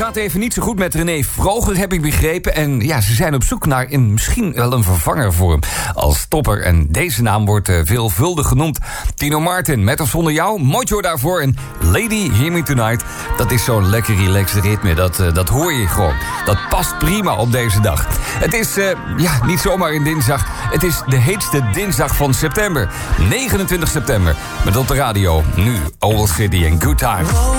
gaat even niet zo goed met René Vroger, heb ik begrepen. En ja, ze zijn op zoek naar misschien wel een vervanger voor hem als topper. En deze naam wordt veelvuldig genoemd. Tino Martin, met of zonder jou, Mojo daarvoor. En Lady Hear Me Tonight, dat is zo'n lekker relaxed ritme. Dat hoor je gewoon. Dat past prima op deze dag. Het is niet zomaar een dinsdag. Het is de heetste dinsdag van september. 29 september. Met op de radio nu Owl City en Good Time.